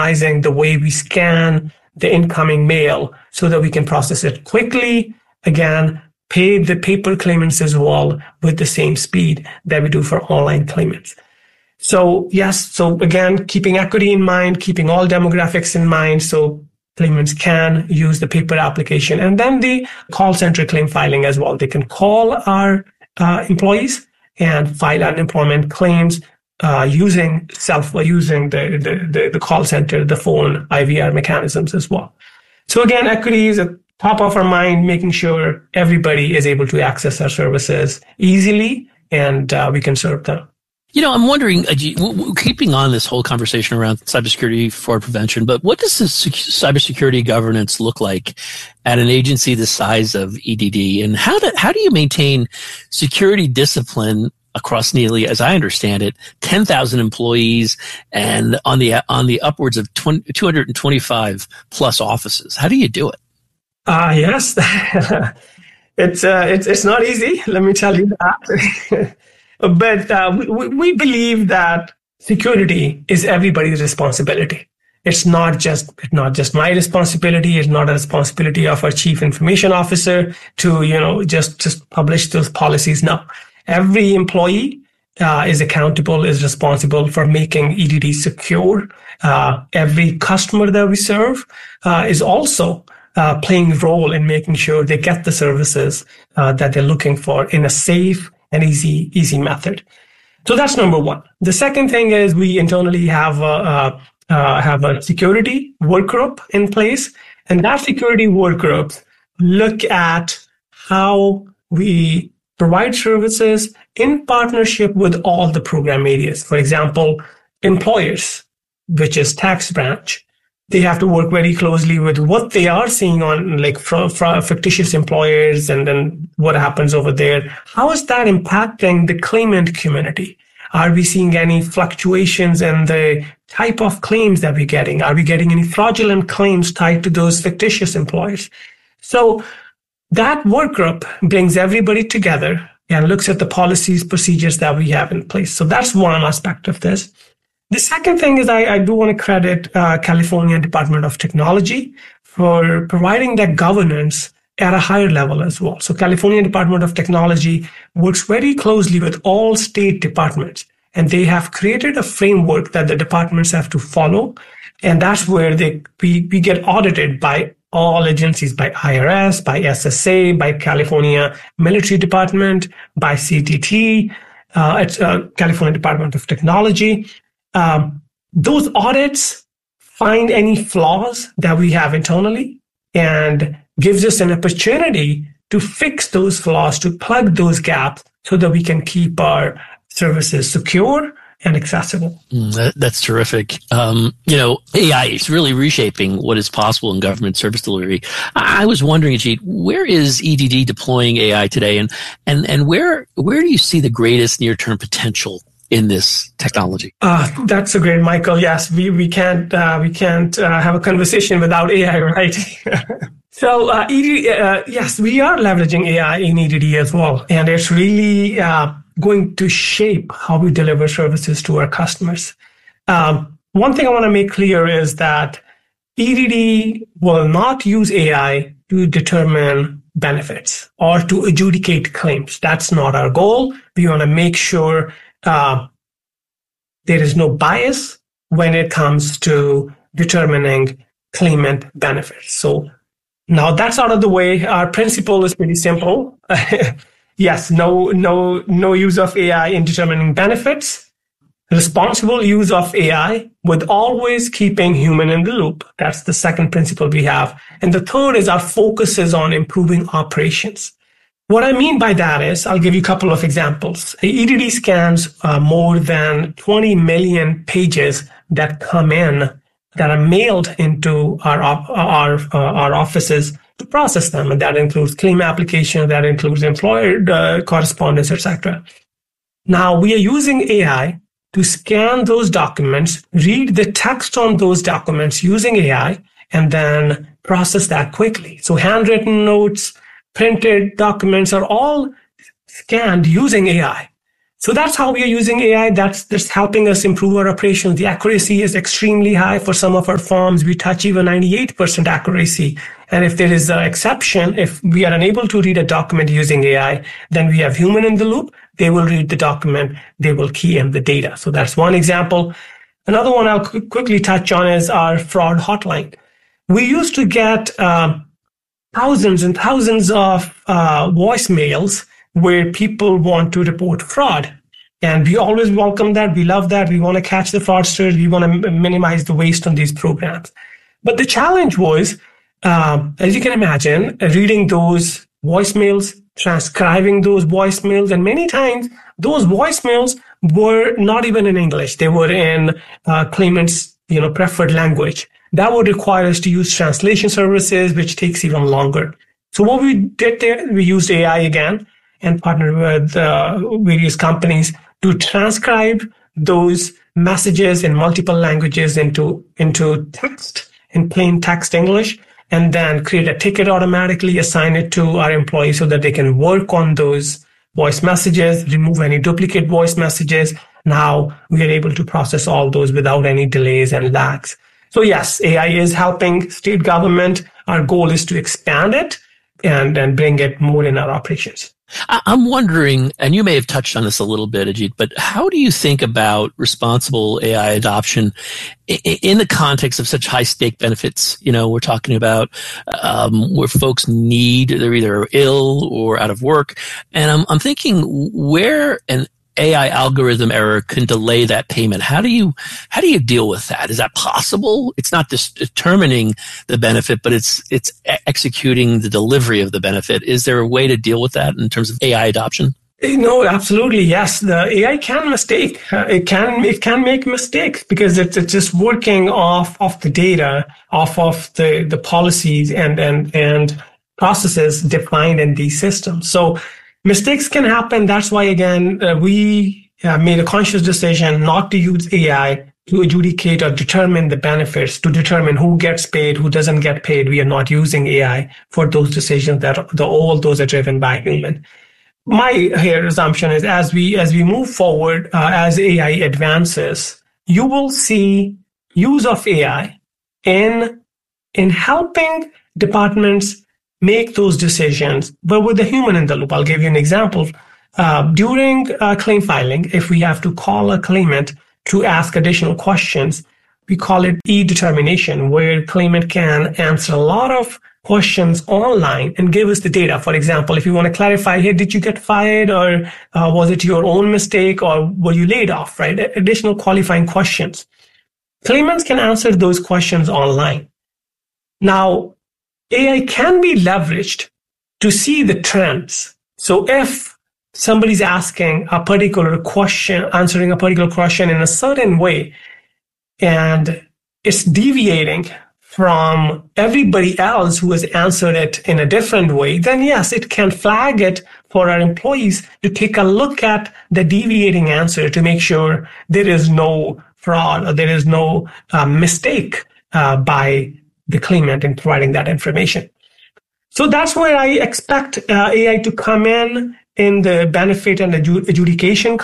optimizing the way we scan the incoming mail so that we can process it quickly. Again, pay the paper claimants as well with the same speed that we do for online claimants. So yes, so again, keeping equity in mind, keeping all demographics in mind, so claimants can use the paper application, and then the call center claim filing as well. They can call our employees and file unemployment claims using the call center, the phone, IVR mechanisms as well. So again, equity is at top of our mind, making sure everybody is able to access our services easily and we can serve them. I'm wondering, keeping on this whole conversation around cybersecurity fraud prevention, but what does this cybersecurity governance look like at an agency the size of EDD? And how do you maintain security discipline across nearly, as I understand it, 10,000 employees and on the upwards of 225 plus offices? How do you do it? Yes, it's not easy. Let me tell you that. But we believe that security is everybody's responsibility. It's not just my responsibility. It's not a responsibility of our chief information officer to just publish those policies. No, every employee is accountable, is responsible for making EDD secure. Every customer that we serve is also playing a role in making sure they get the services that they're looking for in a safe and easy method. So that's number one. The second thing is we internally have a security work group in place, and that security work group look at how we provide services in partnership with all the program areas. For example, employers, which is tax branch, they have to work very closely with what they are seeing on from fictitious employers and then what happens over there. How is that impacting the claimant community? Are we seeing any fluctuations in the type of claims that we're getting? Are we getting any fraudulent claims tied to those fictitious employers? So that work group brings everybody together and looks at the policies, procedures that we have in place. So that's one aspect of this. The second thing is I do want to credit California Department of Technology for providing that governance at a higher level as well. So California Department of Technology works very closely with all state departments, and they have created a framework that the departments have to follow. And that's where we get audited by all agencies, by IRS, by SSA, by California Military Department, by CTT, California Department of Technology. Those audits find any flaws that we have internally and gives us an opportunity to fix those flaws, to plug those gaps so that we can keep our services secure and accessible. That's terrific. AI is really reshaping what is possible in government service delivery. I was wondering, Ajit, where is EDD deploying AI today, and where do you see the greatest near-term potential in this technology? That's a great, Michael. Yes, we can't have a conversation without AI, right? So yes, we are leveraging AI in EDD as well, and it's really going to shape how we deliver services to our customers. One thing I want to make clear is that EDD will not use AI to determine benefits or to adjudicate claims. That's not our goal. We want to make sure there is no bias when it comes to determining claimant benefits. So now that's out of the way. Our principle is pretty simple. Yes, no use of AI in determining benefits. Responsible use of AI with always keeping human in the loop. That's the second principle we have. And the third is our focus is on improving operations. What I mean by that is, I'll give you a couple of examples. EDD scans more than 20 million pages that come in that are mailed into our offices to process them. And that includes claim application, that includes employer correspondence, etc. Now, we are using AI to scan those documents, read the text on those documents using AI, and then process that quickly. So handwritten notes, printed documents are all scanned using AI. So that's how we are using AI. That's helping us improve our operations. The accuracy is extremely high for some of our forms. We touch even 98% accuracy. And if there is an exception, if we are unable to read a document using AI, then we have human in the loop. They will read the document. They will key in the data. So that's one example. Another one I'll quickly touch on is our fraud hotline. We used to get thousands and thousands of voicemails where people want to report fraud. And we always welcome that. We love that. We want to catch the fraudsters. We want to minimize the waste on these programs. But the challenge was, as you can imagine, reading those voicemails, transcribing those voicemails, and many times those voicemails were not even in English. They were in claimant's preferred language. That would require us to use translation services, which takes even longer. So what we did there, we used AI again and partnered with various companies to transcribe those messages in multiple languages into text, in plain text English, and then create a ticket automatically, assign it to our employees so that they can work on those voice messages, remove any duplicate voice messages. Now we are able to process all those without any delays and lags. So yes, AI is helping state government. Our goal is to expand it and bring it more in our operations. I'm wondering, and you may have touched on this a little bit, Ajit, but how do you think about responsible AI adoption in the context of such high stake benefits? We're talking about where folks they're either ill or out of work. And I'm thinking where an AI algorithm error can delay that payment. How do you deal with that? Is that possible? It's not just determining the benefit, but it's executing the delivery of the benefit. Is there a way to deal with that in terms of AI adoption? No, absolutely. Yes. The AI can mistake. It can make mistakes because it's just working off the data, off of the policies and processes defined in these systems. So mistakes can happen. That's why, again, we made a conscious decision not to use AI to adjudicate or determine the benefits, to determine who gets paid, who doesn't get paid. We are not using AI for those decisions all those are driven by human. My assumption is as we move forward, as AI advances, you will see use of AI in helping departments make those decisions, but with the human in the loop. I'll give you an example. During claim filing, if we have to call a claimant to ask additional questions, we call it e-determination, where claimant can answer a lot of questions online and give us the data. For example, if you want to clarify, hey, did you get fired, or was it your own mistake, or were you laid off, right? Additional qualifying questions. Claimants can answer those questions online. Now, AI can be leveraged to see the trends. So if somebody's asking a particular question, answering a particular question in a certain way, and it's deviating from everybody else who has answered it in a different way, then yes, it can flag it for our employees to take a look at the deviating answer to make sure there is no fraud or there is no mistake by the claimant in providing that information. So that's where I expect AI to come in the benefit and adjudication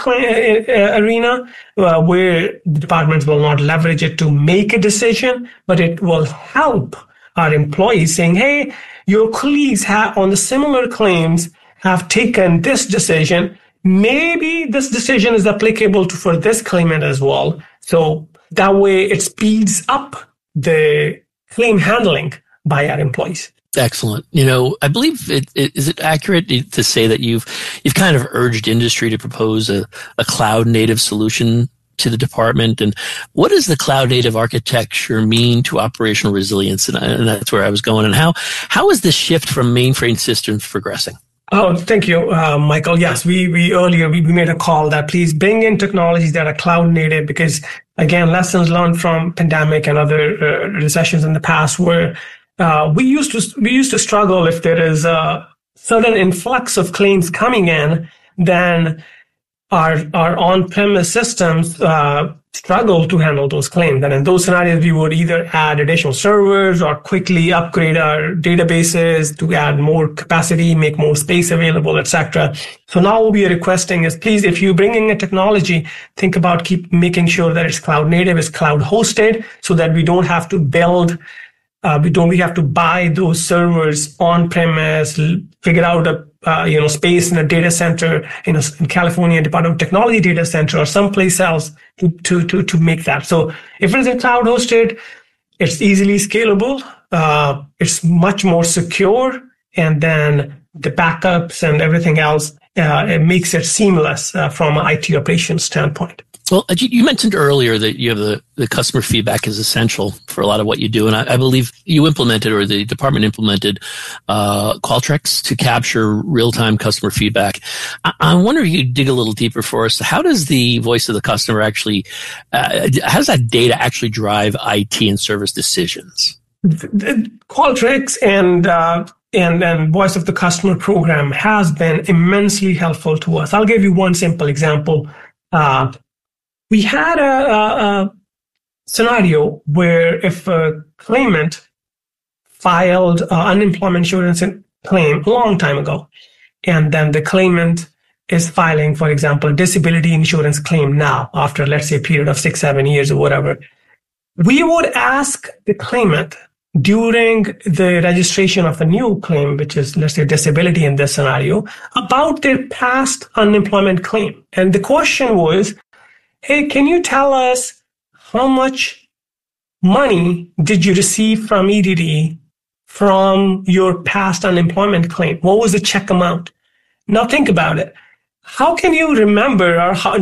arena, where the departments will not leverage it to make a decision, but it will help our employees saying, hey, your colleagues on the similar claims have taken this decision. Maybe this decision is applicable for this claimant as well. So that way it speeds up the claim handling by our employees. Excellent. I believe is it accurate to say that you've kind of urged industry to propose a cloud native solution to the department? And what does the cloud native architecture mean to operational resilience? And that's where I was going. And how is this shift from mainframe systems progressing? Oh, thank you, Michael. Yes, we earlier made a call that please bring in technologies that are cloud native, because again, lessons learned from pandemic and other recessions in the past where we used to struggle if there is a sudden influx of claims coming in, then our on-premise systems struggle to handle those claims. And in those scenarios, we would either add additional servers or quickly upgrade our databases to add more capacity, make more space available, etc. So now what we are requesting is, please, if you're bringing a technology, think about keep making sure that it's cloud native, it's cloud hosted, so that we don't have to build, we have to buy those servers on premise, figure out a space in a data center, in California Department of Technology data center or someplace else to make that. So if it's a cloud hosted, it's easily scalable. It's much more secure. And then the backups and everything else, it makes it seamless from an IT operations standpoint. Well, Ajit, you mentioned earlier that you have the customer feedback is essential for a lot of what you do. And I believe you implemented, or the department implemented, Qualtrics to capture real-time customer feedback. I wonder if you could dig a little deeper for us. How does the voice of the customer actually, how does that data actually drive IT and service decisions? Qualtrics and Voice of the Customer program has been immensely helpful to us. I'll give you one simple example. We had a scenario where if a claimant filed unemployment insurance claim a long time ago, and then the claimant is filing, for example, a disability insurance claim now after, let's say, a period of 6-7 years or whatever, we would ask the claimant during the registration of a new claim, which is, let's say, disability in this scenario, about their past unemployment claim. And the question was, hey, can you tell us how much money did you receive from EDD from your past unemployment claim? What was the check amount? Now think about it. How can you remember, or how,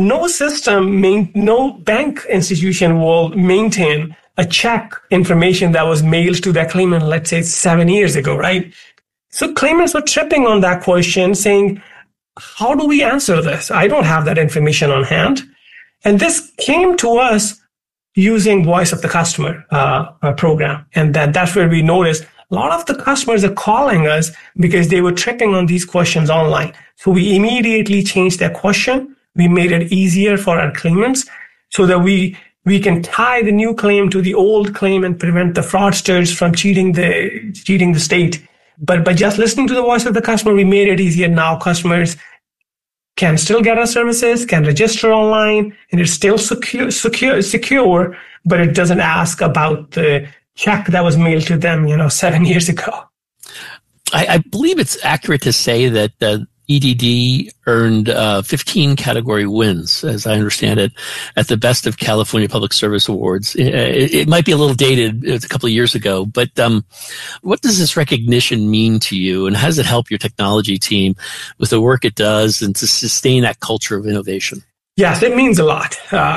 no bank institution will maintain a check information that was mailed to that claimant, let's say 7 years ago, right? So claimants were tripping on that question, saying, how do we answer this? I don't have that information on hand. And this came to us using Voice of the Customer program. And that's where we noticed a lot of the customers are calling us because they were tripping on these questions online. So we immediately changed their question. We made it easier for our claimants so that we can tie the new claim to the old claim and prevent the fraudsters from cheating the state. But by just listening to the Voice of the Customer, we made it easier. Now customers can still get our services, can register online, and it's still secure, but it doesn't ask about the check that was mailed to them, 7 years ago. I believe it's accurate to say that EDD earned 15 category wins, as I understand it, at the Best of California Public Service Awards. It might be a little dated, it's a couple of years ago, but what does this recognition mean to you, and how does it help your technology team with the work it does and to sustain that culture of innovation? Yes, it means a lot.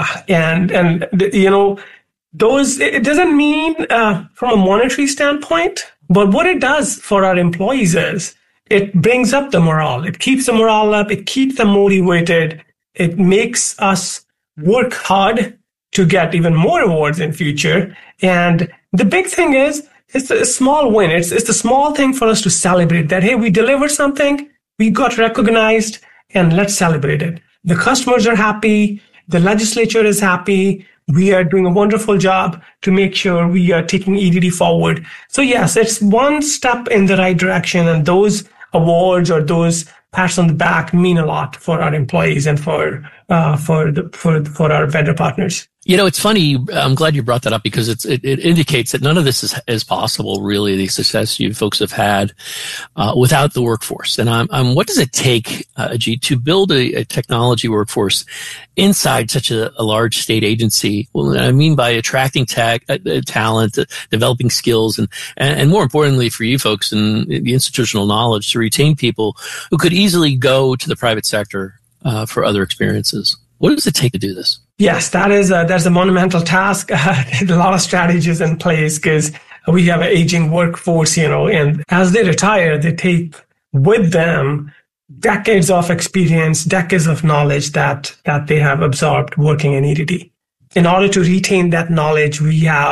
It doesn't mean from a monetary standpoint, but what it does for our employees is it brings up the morale. It keeps the morale up. It keeps them motivated. It makes us work hard to get even more awards in future. And the big thing is, it's a small win. It's the small thing for us to celebrate that, hey, we delivered something, we got recognized, and let's celebrate it. The customers are happy. The legislature is happy. We are doing a wonderful job to make sure we are taking EDD forward. So yes, it's one step in the right direction, and those awards or those pats on the back mean a lot for our employees and for our vendor partners. It's funny. I'm glad you brought that up because it indicates that none of this is possible, really, the success you folks have had without the workforce. And what does it take, Ajit, to build a technology workforce inside such a large state agency? Well, I mean by attracting talent, developing skills, and more importantly for you folks and the institutional knowledge to retain people who could easily go to the private sector for other experiences. What does it take to do this? Yes, that's a monumental task. A lot of strategies in place because we have an aging workforce, and as they retire, they take with them decades of experience, decades of knowledge that they have absorbed working in EDD. In order to retain that knowledge, we have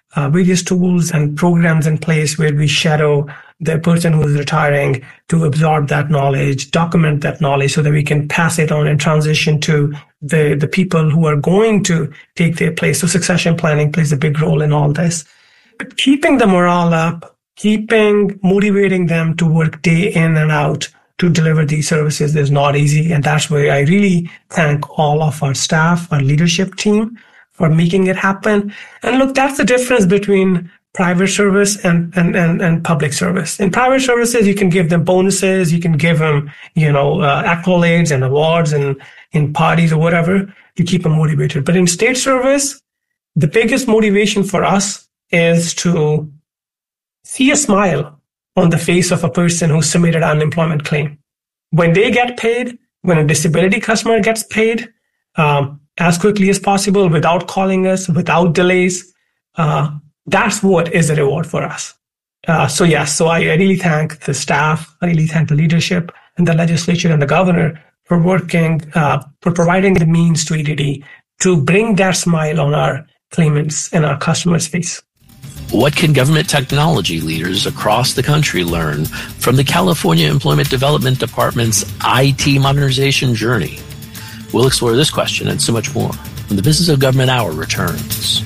various tools and programs in place where we shadow the person who is retiring to absorb that knowledge, document that knowledge so that we can pass it on and transition to the people who are going to take their place. So succession planning plays a big role in all this. But keeping the morale up, motivating them to work day in and out to deliver these services is not easy. And that's where I really thank all of our staff, our leadership team for making it happen. And look, that's the difference between private service and public service. In private services, you can give them bonuses, you can give them, accolades and awards and in parties or whatever to keep them motivated. But in state service, the biggest motivation for us is to see a smile on the face of a person who submitted an unemployment claim. When they get paid, when a disability customer gets paid, as quickly as possible, without calling us, without delays, that's what is a reward for us. So I really thank the staff, I really thank the leadership and the legislature and the governor for working, for providing the means to EDD to bring that smile on our claimants and our customers' face. What can government technology leaders across the country learn from the California Employment Development Department's IT modernization journey? We'll explore this question and so much more when the Business of Government Hour returns.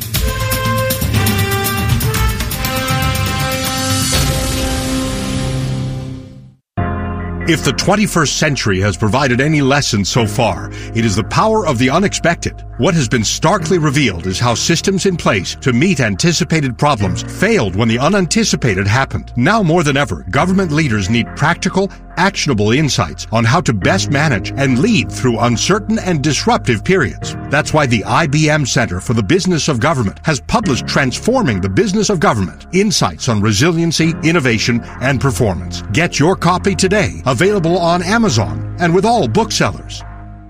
If the 21st century has provided any lesson so far, it is the power of the unexpected. What has been starkly revealed is how systems in place to meet anticipated problems failed when the unanticipated happened. Now more than ever, government leaders need practical, actionable insights on how to best manage and lead through uncertain and disruptive periods. That's why the IBM Center for the Business of Government has published Transforming the Business of Government: Insights on Resiliency, Innovation, and Performance. Get your copy today, available on Amazon and with all booksellers.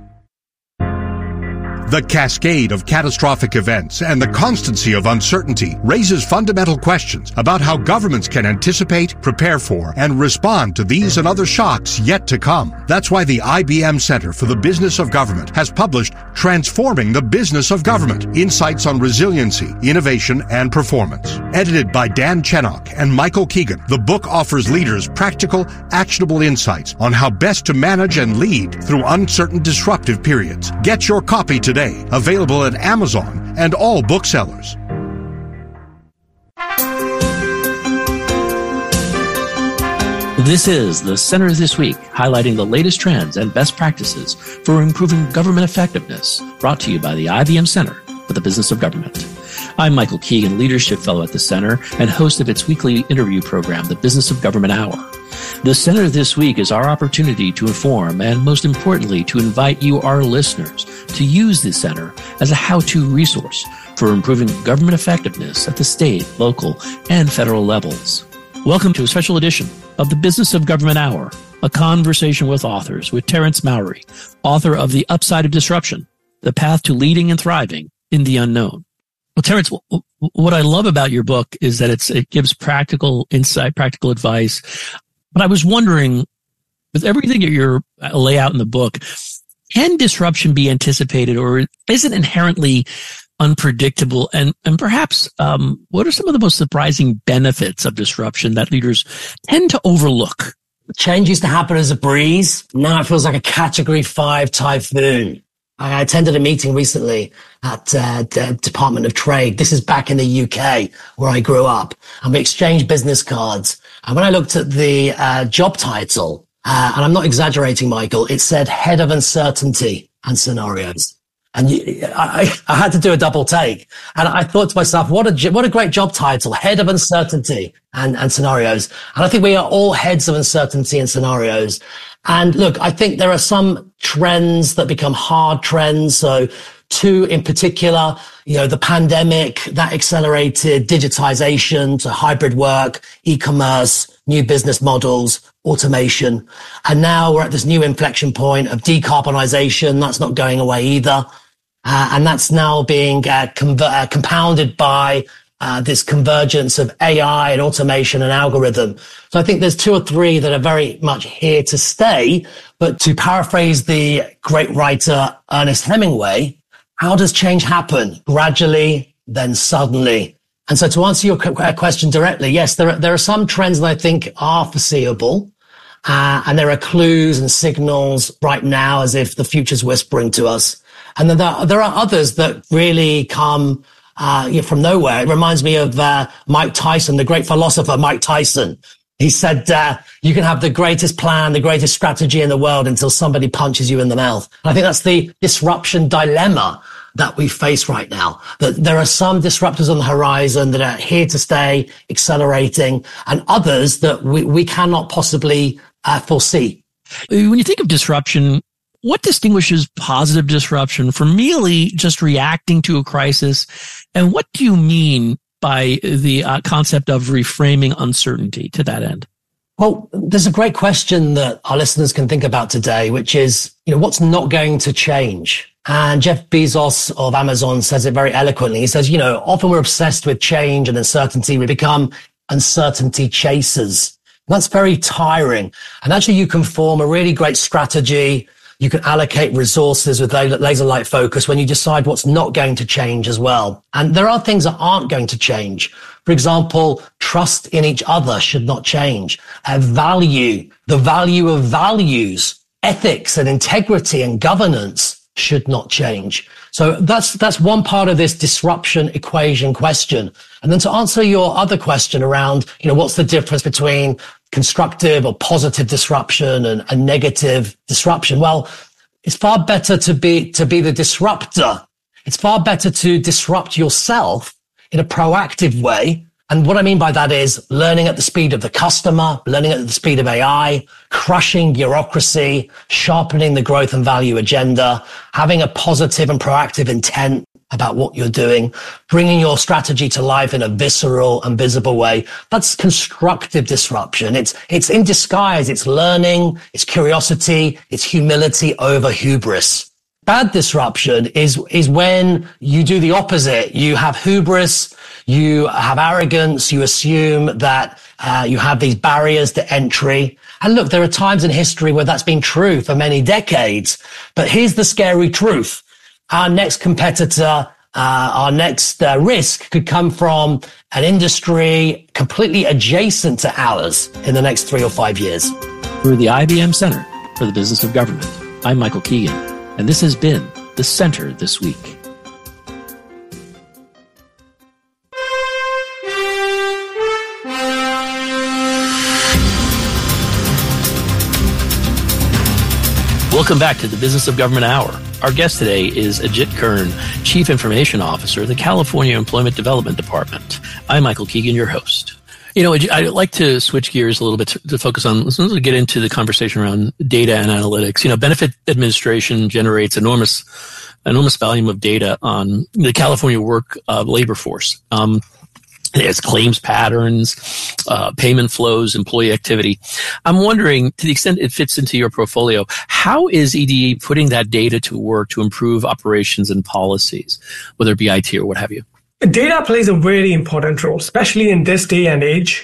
The cascade of catastrophic events and the constancy of uncertainty raises fundamental questions about how governments can anticipate, prepare for, and respond to these and other shocks yet to come. That's why the IBM Center for the Business of Government has published Transforming the Business of Government: Insights on Resiliency, Innovation, and Performance. Edited by Dan Chenok and Michael Keegan, the book offers leaders practical, actionable insights on how best to manage and lead through uncertain, disruptive periods. Get your copy today. Available at Amazon and all booksellers. This is the Center This Week, highlighting the latest trends and best practices for improving government effectiveness, brought to you by the IBM Center for the Business of Government. I'm Michael Keegan, Leadership Fellow at the Center and host of its weekly interview program, The Business of Government Hour. The Center This Week is our opportunity to inform and, most importantly, to invite you, our listeners, to use the Center as a how-to resource for improving government effectiveness at the state, local, and federal levels. Welcome to a special edition of the Business of Government Hour, a conversation with authors with Terrence Mowry, author of The Upside of Disruption, The Path to Leading and Thriving in the Unknown. Well, Terrence, what I love about your book is that it gives practical insight, practical advice. But I was wondering, with everything that you lay out in the book, can disruption be anticipated, or is it inherently unpredictable? And perhaps, what are some of the most surprising benefits of disruption that leaders tend to overlook? Change used to happen as a breeze. Now it feels like a Category 5 typhoon. I attended a meeting recently at the Department of Trade. This is back in the UK where I grew up. And we exchanged business cards. And when I looked at the job title, and I'm not exaggerating, Michael, it said Head of Uncertainty and Scenarios. And I had to do a double take. And I thought to myself, what a great job title, Head of Uncertainty and Scenarios. And I think we are all heads of uncertainty and scenarios. And look, I think there are some trends that become hard trends. So two in particular, the pandemic, that accelerated digitization to hybrid work, e-commerce, new business models, automation. And now we're at this new inflection point of decarbonization. That's not going away either. And that's now being compounded by this convergence of AI and automation and algorithm. So I think there's two or three that are very much here to stay. But to paraphrase the great writer Ernest Hemingway, how does change happen? Gradually, then suddenly. And so to answer your question directly, yes, there are some trends that I think are foreseeable. And there are clues and signals right now as if the future's whispering to us. And then there are others that really come from nowhere. It reminds me of Mike Tyson, the great philosopher Mike Tyson. He said, you can have the greatest plan, the greatest strategy in the world until somebody punches you in the mouth. And I think that's the disruption dilemma that we face right now. That there are some disruptors on the horizon that are here to stay, accelerating, and others that we cannot possibly foresee. When you think of disruption, what distinguishes positive disruption from merely just reacting to a crisis? And what do you mean by the concept of reframing uncertainty to that end? Well, there's a great question that our listeners can think about today, which is, what's not going to change? And Jeff Bezos of Amazon says it very eloquently. He says, often we're obsessed with change and uncertainty. We become uncertainty chasers. That's very tiring. And actually, you can form a really great strategy. You can allocate resources with laser-like focus when you decide what's not going to change as well. And there are things that aren't going to change. For example, trust in each other should not change. The value of values, ethics and integrity and governance should not change. So that's one part of this disruption equation question. And then to answer your other question around, what's the difference between constructive or positive disruption and negative disruption? Well, it's far better to be the disruptor. It's far better to disrupt yourself in a proactive way. And what I mean by that is learning at the speed of the customer, learning at the speed of AI, crushing bureaucracy, sharpening the growth and value agenda, having a positive and proactive intent about what you're doing, bringing your strategy to life in a visceral and visible way. That's constructive disruption. It's in disguise. It's learning, it's curiosity, it's humility over hubris. Bad disruption is when you do the opposite. You have hubris, you have arrogance, you assume that you have these barriers to entry. And look, there are times in history where that's been true for many decades. But here's the scary truth. Our next competitor, our next risk could come from an industry completely adjacent to ours in the next 3 or 5 years. Through the IBM Center for the Business of Government, I'm Michael Keegan, and this has been The Center This Week. Welcome back to the Business of Government Hour. Our guest today is Ajit Kern, Chief Information Officer of the California Employment Development Department. I'm Michael Keegan, your host. I'd like to switch gears a little bit to focus on, let's get into the conversation around data and analytics. Benefit administration generates enormous volume of data on the California labor force. There's claims patterns, payment flows, employee activity. I'm wondering, to the extent it fits into your portfolio, how is EDE putting that data to work to improve operations and policies, whether it be IT or what have you? Data plays a very important role, especially in this day and age.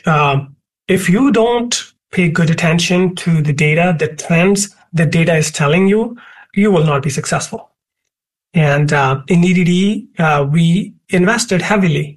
If you don't pay good attention to the data, the trends that data is telling you, you will not be successful. And in EDD, we invested heavily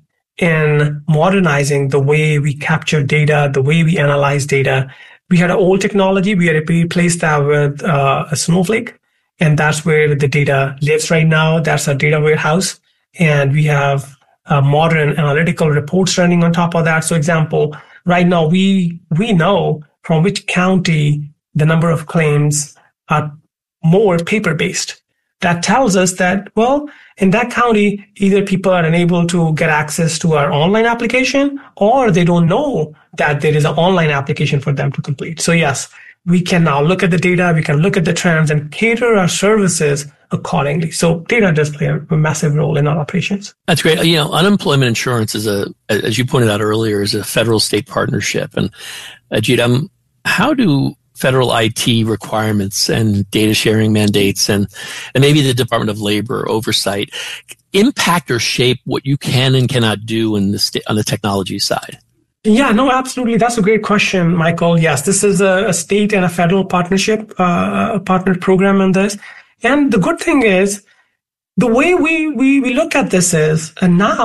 in modernizing the way we capture data, the way we analyze data. We had an old technology. We had replaced that with a Snowflake, and that's where the data lives right now. That's our data warehouse. And we have modern analytical reports running on top of that. So example, right now we know from which county the number of claims are more paper-based. That tells us that, well, in that county, either people are unable to get access to our online application or they don't know that there is an online application for them to complete. So yes, we can now look at the data, we can look at the trends and cater our services accordingly. So data does play a massive role in our operations. That's great. Unemployment insurance is as you pointed out earlier, is a federal-state partnership. And Ajit, how do federal IT requirements and data sharing mandates and maybe the Department of Labor oversight impact or shape what you can and cannot do on the technology side? Yeah, no, absolutely. That's a great question, Michael. Yes, this is a state and a federal partnership, a partner program in this. And the good thing is the way we look at this is, and now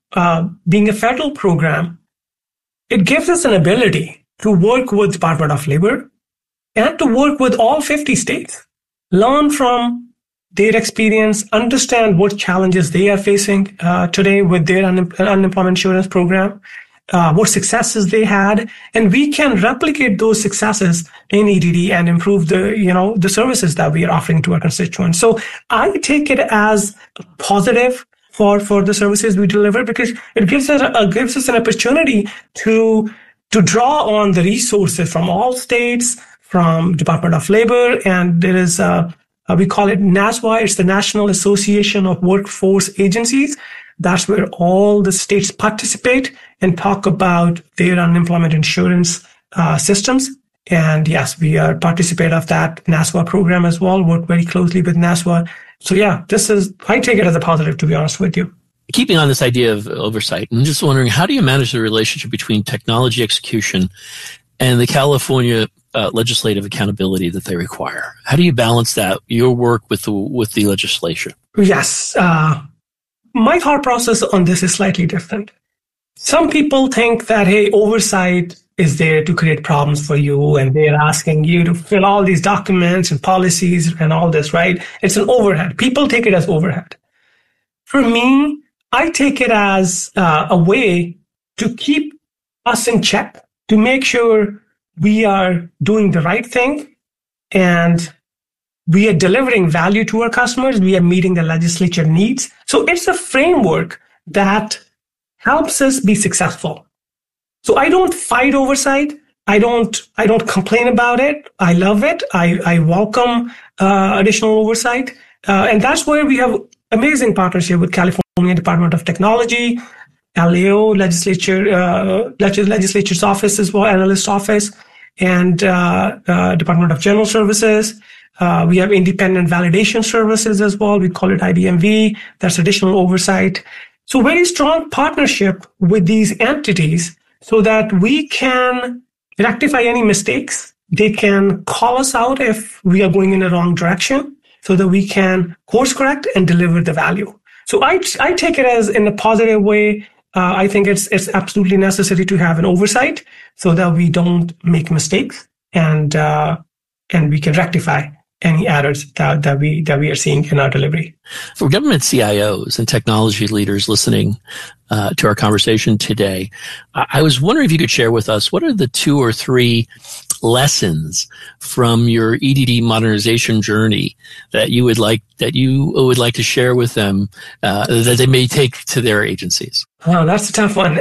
being a federal program, it gives us an ability to work with Department of Labor and to work with all 50 states, learn from their experience, understand what challenges they are facing today with their unemployment insurance program, what successes they had, and we can replicate those successes in EDD and improve the services that we are offering to our constituents. So I take it as a positive for the services we deliver, because it gives us an opportunity to draw on the resources from all states, from Department of Labor, and there is we call it NASWA. It's the National Association of Workforce Agencies. That's where all the states participate and talk about their unemployment insurance systems. And yes, we are participant of that NASWA program as well, work very closely with NASWA. So yeah, I take it as a positive, to be honest with you. Keeping on this idea of oversight, I'm just wondering, how do you manage the relationship between technology execution and the California legislative accountability that they require? How do you balance that, your work with the legislation? Yes. My thought process on this is slightly different. Some people think that, hey, oversight is there to create problems for you, and they're asking you to fill all these documents and policies and all this, right? It's an overhead. People take it as overhead. For me, I take it as a way to keep us in check, to make sure we are doing the right thing and we are delivering value to our customers. We are meeting the legislature needs. So it's a framework that helps us be successful. So I don't fight oversight. I don't complain about it. I love it. I welcome additional oversight. And that's where we have amazing partnership with California Department of Technology, LAO, legislature's office as well, analyst office, and Department of General Services. We have independent validation services as well. We call it IDMV. That's additional oversight. So very strong partnership with these entities so that we can rectify any mistakes. They can call us out if we are going in the wrong direction so that we can course correct and deliver the value. So I take it as in a positive way. I think it's absolutely necessary to have an oversight so that we don't make mistakes and we can rectify any errors that we are seeing in our delivery. For government CIOs and technology leaders listening to our conversation today, I was wondering if you could share with us, what are the 2 or 3 lessons from your EDD modernization journey that you would like to share with them that they may take to their agencies? Oh, that's a tough one.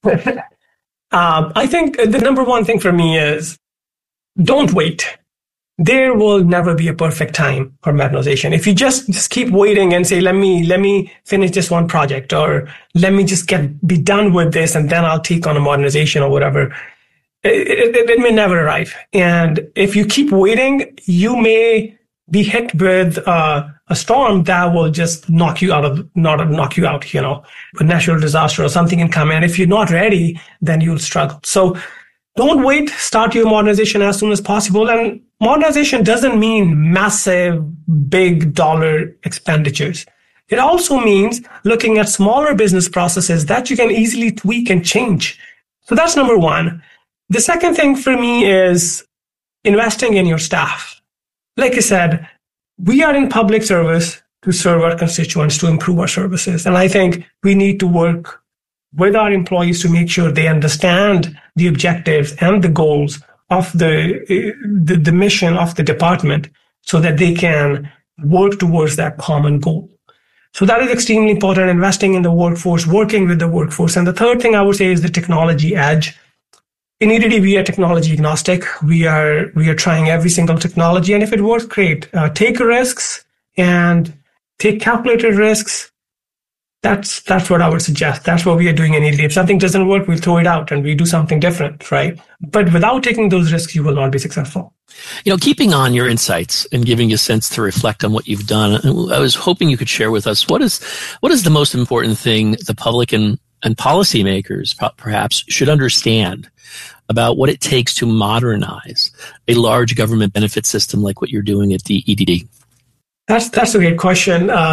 I think the number one thing for me is don't wait. There will never be a perfect time for modernization. If you just keep waiting and say, let me finish this one project, or let me just be done with this and then I'll take on a modernization or whatever, it may never arrive. And if you keep waiting, you may be hit with a storm that will just knock you out, a natural disaster or something can come. And if you're not ready, then you'll struggle. So don't wait. Start your modernization as soon as possible. And modernization doesn't mean massive, big dollar expenditures. It also means looking at smaller business processes that you can easily tweak and change. So that's number one. The second thing for me is investing in your staff. Like I said, we are in public service to serve our constituents, to improve our services. And I think we need to work with our employees to make sure they understand the objectives and the goals of the mission of the department so that they can work towards that common goal. So that is extremely important, investing in the workforce, working with the workforce. And the third thing I would say is the technology edge. In EDD, we are technology agnostic. We are trying every single technology, and if it works, great. Take risks and take calculated risks. That's what I would suggest. That's what we are doing in EDD. If something doesn't work, we'll throw it out and we do something different, right? But without taking those risks, you will not be successful. Keeping on your insights and giving you a sense to reflect on what you've done, I was hoping you could share with us what is the most important thing the public and policymakers perhaps should understand about what it takes to modernize a large government benefit system like what you're doing at the EDD? That's a great question.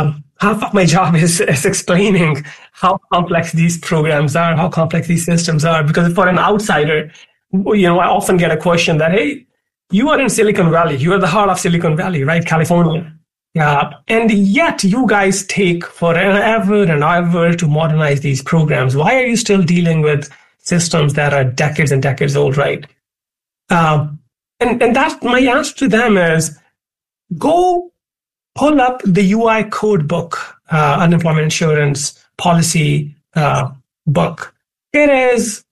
half of my job is explaining how complex these programs are, how complex these systems are. Because for an outsider, I often get a question that, hey, you are in Silicon Valley. You are the heart of Silicon Valley, right? California. Yeah. And yet you guys take forever and ever to modernize these programs. Why are you still dealing with systems that are decades and decades old, right? And that's my answer to them is go pull up the UI code book, unemployment insurance policy book. It's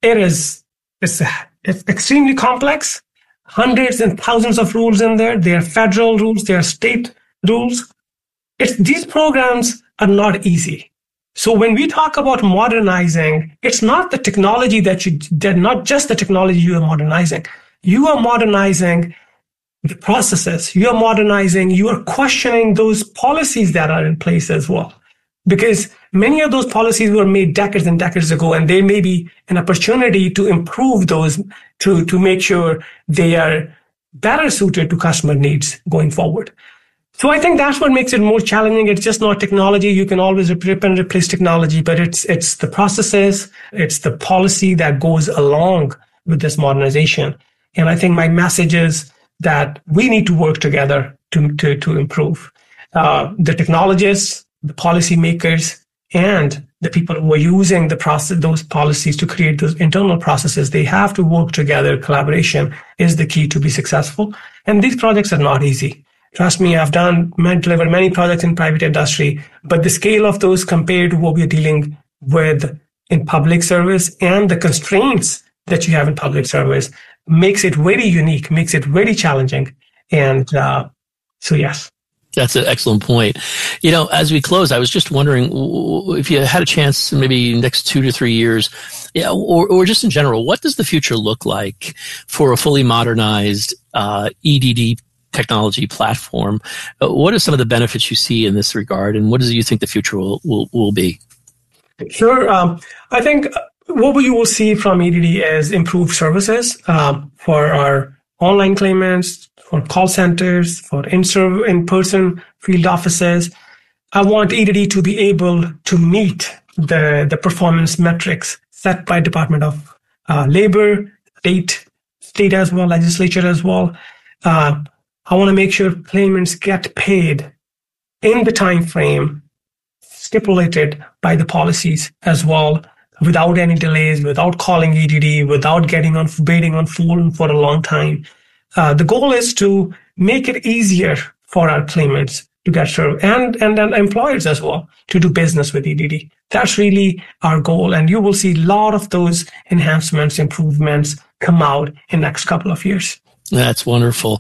extremely complex, hundreds and thousands of rules in there. There are federal rules, there are state rules. These programs are not easy. So when we talk about modernizing, it's not the technology not just the technology you are modernizing. You are modernizing the processes. You are questioning those policies that are in place as well. Because many of those policies were made decades and decades ago, and there may be an opportunity to improve those to make sure they are better suited to customer needs going forward. So I think that's what makes it more challenging. It's just not technology. You can always rip and replace technology, but it's the processes, it's the policy that goes along with this modernization. And I think my message is that we need to work together to improve. The technologists, the policymakers, and the people who are using those policies to create those internal processes, they have to work together. Collaboration is the key to be successful. And these projects are not easy. Trust me, I've delivered many projects in private industry, but the scale of those compared to what we're dealing with in public service and the constraints that you have in public service makes it very unique, makes it very challenging. And so, yes. That's an excellent point. As we close, I was just wondering if you had a chance, maybe next 2 to 3 years, or just in general, what does the future look like for a fully modernized EDD technology platform? What are some of the benefits you see in this regard, and what do you think the future will be? Sure. I think what you will see from EDD is improved services for our online claimants, for call centers, for in-person field offices. I want EDD to be able to meet the performance metrics set by Department of Labor, state as well, legislature as well. I want to make sure claimants get paid in the time frame stipulated by the policies as well, without any delays, without calling EDD, without waiting on phone for a long time. The goal is to make it easier for our claimants to get served and employers as well to do business with EDD. That's really our goal. And you will see a lot of those enhancements, improvements come out in the next couple of years. That's wonderful.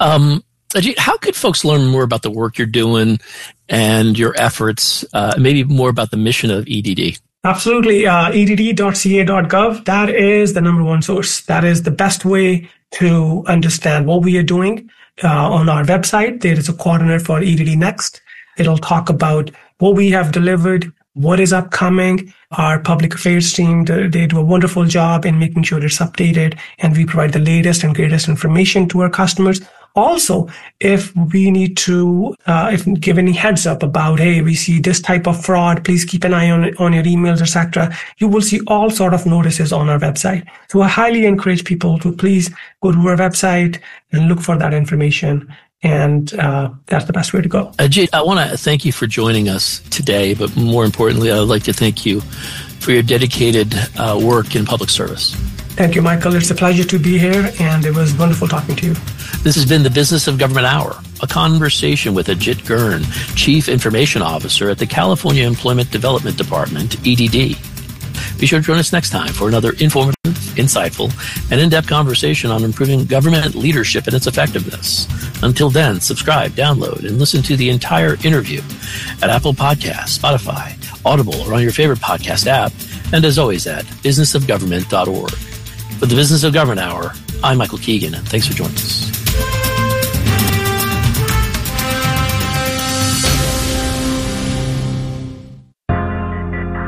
Ajit, how could folks learn more about the work you're doing and your efforts, maybe more about the mission of EDD? Absolutely. edd.ca.gov, that is the number one source. That is the best way to understand what we are doing. On our website, there is a corner for EDD Next. It'll talk about what we have delivered, what is upcoming. Our public affairs team, they do a wonderful job in making sure it's updated, and we provide the latest and greatest information to our customers. Also, if we need to give any heads up about, hey, we see this type of fraud, please keep an eye on your emails, etc., you will see all sort of notices on our website. So I highly encourage people to please go to our website and look for that information. And that's the best way to go. Ajit, I want to thank you for joining us today, but more importantly, I would like to thank you for your dedicated work in public service. Thank you, Michael. It's a pleasure to be here, and it was wonderful talking to you. This has been the Business of Government Hour, a conversation with Ajit Gurn, Chief Information Officer at the California Employment Development Department, EDD. Be sure to join us next time for another informative, insightful, and in-depth conversation on improving government leadership and its effectiveness. Until then, subscribe, download, and listen to the entire interview at Apple Podcasts, Spotify, Audible, or on your favorite podcast app, and as always at businessofgovernment.org. For the Business of Government Hour, I'm Michael Keegan, and thanks for joining us.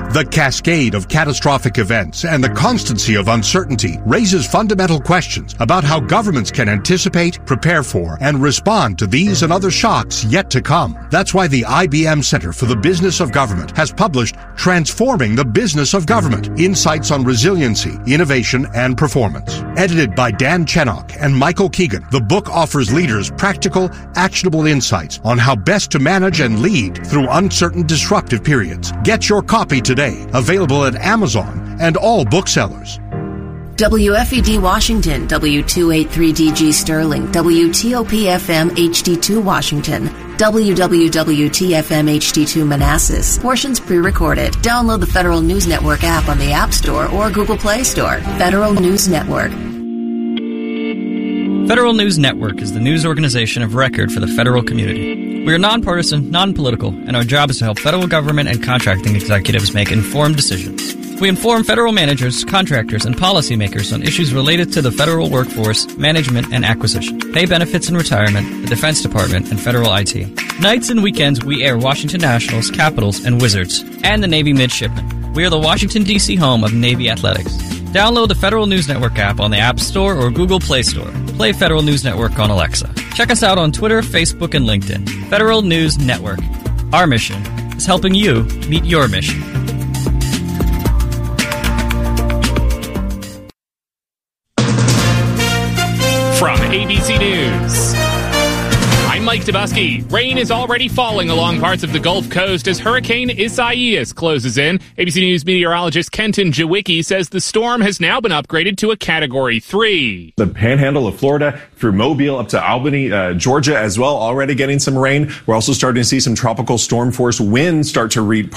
The cascade of catastrophic events and the constancy of uncertainty raises fundamental questions about how governments can anticipate, prepare for, and respond to these and other shocks yet to come. That's why the IBM Center for the Business of Government has published Transforming the Business of Government: Insights on Resiliency, Innovation, and Performance. Edited by Dan Chenok and Michael Keegan, the book offers leaders practical, actionable insights on how best to manage and lead through uncertain, disruptive periods. Get your copy today, available at Amazon and all booksellers. WFED Washington, W283DG Sterling, WTOP-FM HD2 Washington, WWWT-FM HD2 Manassas. Portions pre-recorded. Download the Federal News Network app on the App Store or Google Play Store. Federal News Network. Federal News Network is the news organization of record for the federal community. We are nonpartisan, non-political, and our job is to help federal government and contracting executives make informed decisions. We inform federal managers, contractors, and policymakers on issues related to the federal workforce, management, and acquisition, pay benefits and retirement, the Defense Department, and federal IT. Nights and weekends, we air Washington Nationals, Capitals, and Wizards, and the Navy Midshipmen. We are the Washington, D.C. home of Navy Athletics. Download the Federal News Network app on the App Store or Google Play Store. Play Federal News Network on Alexa. Check us out on Twitter, Facebook, and LinkedIn. Federal News Network. Our mission is helping you meet your mission. From ABC News, I'm Mike Dubusky. Rain is already falling along parts of the Gulf Coast as Hurricane Isaias closes in. ABC News meteorologist Kenton Jawicki says the storm has now been upgraded to a Category 3. The panhandle of Florida through Mobile up to Albany, Georgia as well, already getting some rain. We're also starting to see some tropical storm force winds start to reach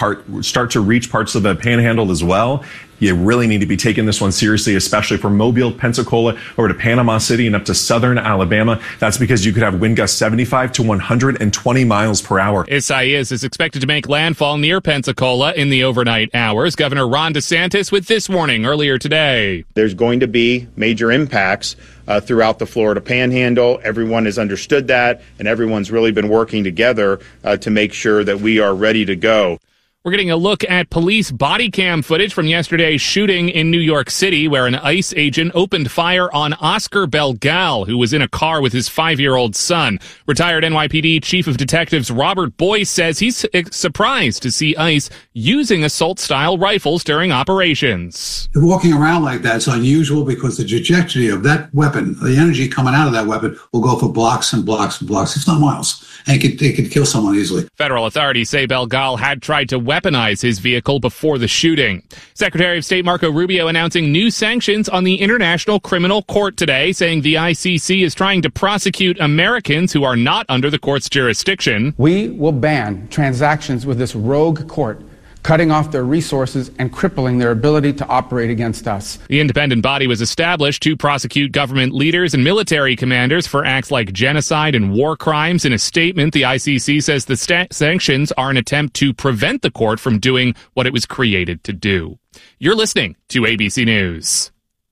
parts of the panhandle as well. You really need to be taking this one seriously, especially from Mobile, Pensacola, over to Panama City and up to southern Alabama. That's because you could have wind gusts 75 to 120 miles per hour. Isaias is expected to make landfall near Pensacola in the overnight hours. Governor Ron DeSantis with this warning earlier today. There's going to be major impacts throughout the Florida Panhandle. Everyone has understood that, and everyone's really been working together to make sure that we are ready to go. We're getting a look at police body cam footage from yesterday's shooting in New York City, where an ICE agent opened fire on Oscar Belgal, who was in a car with his 5-year-old son. Retired NYPD Chief of Detectives Robert Boyce says he's surprised to see ICE using assault-style rifles during operations. Walking around like that's unusual because the trajectory of that weapon, the energy coming out of that weapon, will go for blocks and blocks and blocks, if not miles, and it could kill someone easily. Federal authorities say Belgal had tried to weaponize his vehicle before the shooting. Secretary of State Marco Rubio announcing new sanctions on the International Criminal Court today, saying the ICC is trying to prosecute Americans who are not under the court's jurisdiction. We will ban transactions with this rogue court, cutting off their resources and crippling their ability to operate against us. The independent body was established to prosecute government leaders and military commanders for acts like genocide and war crimes. In a statement, the ICC says the sanctions are an attempt to prevent the court from doing what it was created to do. You're listening to ABC News.